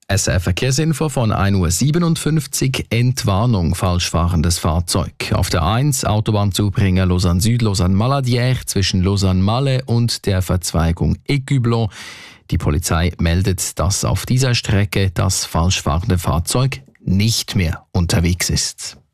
SRF Verkehrsinfo von 1:57 Uhr. Entwarnung, falsch fahrendes Fahrzeug. Auf der 1 Autobahnzubringer Lausanne Süd, Lausanne Maladière zwischen Lausanne Malle und der Verzweigung Écublon. Die Polizei meldet, dass auf dieser Strecke das falsch fahrende Fahrzeug nicht mehr unterwegs ist.